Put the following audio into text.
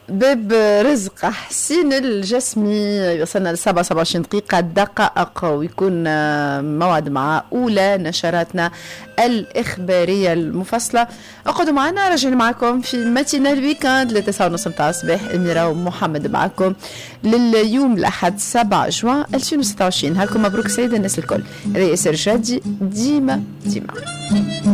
باب رزق حسين الجسمي. وصلنا ل 27 دقيقة دقائق ويكون موعد مع أولى نشراتنا الإخبارية المفصلة. اقعدوا معنا، راجعين معكم في ماتينال ويكاند ل 9:30 متاع الصباح. أميرة ومحمد معكم لليوم الأحد 7 جوان 2026. هاكم مبروك سيدة الناس الكل. رئيس الرشادي ديما